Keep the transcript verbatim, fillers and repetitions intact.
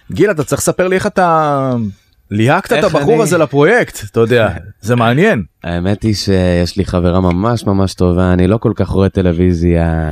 גיל, אתה צריך לספר לי איך אתה ליהקת את הבחור הזה לפרויקט, אתה יודע, זה מעניין. האמת היא שיש לי חברה ממש ממש טובה, אני לא כל כך רואה טלוויזיה,